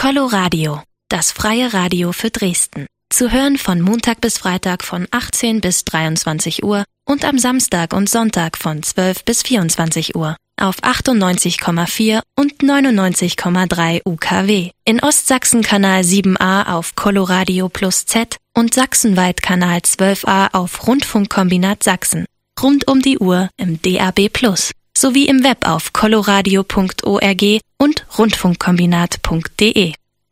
Coloradio, das freie Radio für Dresden. Zu hören von Montag bis Freitag von 18 bis 23 Uhr und am Samstag und Sonntag von 12 bis 24 Uhr auf 98,4 und 99,3 UKW. In Ostsachsen Kanal 7a auf Coloradio plus Z und sachsenweit Kanal 12a auf Rundfunkkombinat Sachsen. Rund um die Uhr im DAB+, sowie im Web auf coloradio.org und rundfunkkombinat.de.